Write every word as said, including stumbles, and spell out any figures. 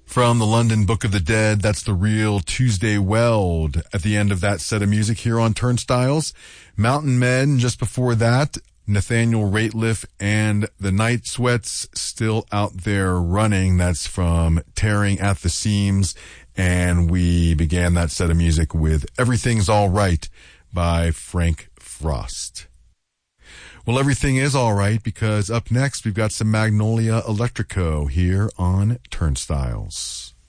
From the London Book of the Dead, that's the real Tuesday Weld at the end of that set of music here on Turnstiles. Mountain Men just before that, Nathaniel Rateliff and the Night Sweats still out there running. That's from Tearing at the Seams. And we began that set of music with Everything's All Right by Frank Frost. Well, everything is all right because up next we've got some Magnolia Electrico here on Turnstiles.